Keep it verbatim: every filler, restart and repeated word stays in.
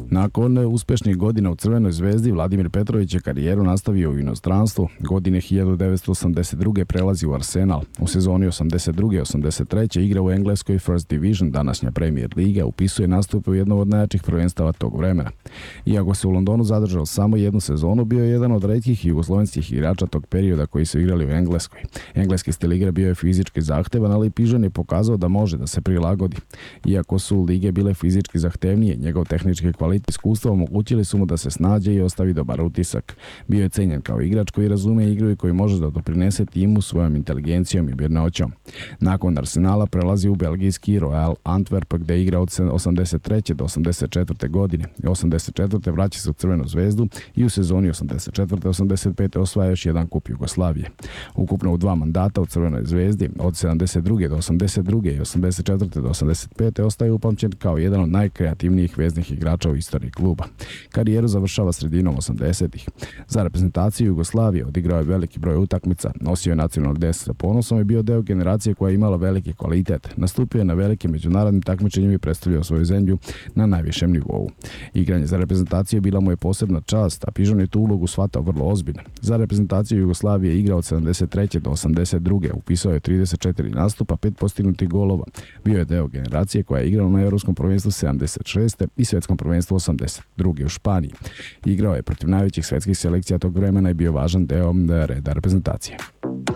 Nakon uspešnih godina u Crvenoj zvezdi, Vladimir Petrović je karijeru nastavio u inostranstvu. Godine hiljadu devetsto osamdeset druge prelazi u Arsenal. U sezoni osamdeset druge osamdeset treće igra u engleskoj First Division, današnja Premier Liga, upisuje nastupe u jednom od najjačih prvenstava tog vremena. Iako se u Londonu zadržao samo jednu sezonu, bio je jedan od retkih jugoslovenskih igrača tog perioda koji su igrali u Engleskoj. Engleski stil igre bio je fizički zahtevan, ali Pižon je pokazao da može da se prilagodi. Iako su lige bile fizički zahtevnije, njegov tehnički kvalitet i iskustvo omogućili su mu da se snađe i ostavi dobar utisak. Bio je cenjen kao igrač koji razume igru i koji može da doprinese timu svojom inteligencijom i birnoćom. Nakon Arsenala prelazi u belgijski Royal Antwerp, gde je igrao od osamdeset treće do osamdeset četvrte godine. osamdeset četvrte vraća se u Crvenu zvezdu i u sezoni osamdeset četvrte osamdeset pete osvaja još jedan kup Jugoslavije. Ukupno u dva mandata u Crvenoj zvezdi, od sedamdeset druge do osamdeset druge i osamdeset četvrte do osamdeset pete ostaje upamćen kao jedan od najkreativnijih veznih igrača u istoriji kluba. Karijeru završava sredinom osamdesetih. Za reprezentaciju Jugoslavije odigrao je veliki broj utakmica, nosio je nacionalni dres sa ponosom i bio deo generacije koja je imala veliki kvalitet. Nastupio je na velikim međunarodnim takmičenjima i predstavljao svoju zemlju na najvišem nivou. Igranje za reprezentaciju bila mu je posebna čast, a Pižon je tu ulogu shvatao vrlo ozbiljno. Za reprezentaciju Jugoslavije igrao od sedamdeset treće do osamdeset druge Upisao je trideset četiri nastupa, pet postignutih golova. Bio je deo generacije koja je igrala na Evropskom prvenstvu sedamdeset šeste i Svetskom prvenstvu osamdeset druge u Španiji. Igrao je protiv najvećih svetskih selekcija tog vremena i bio važan deo reda reprezentacije.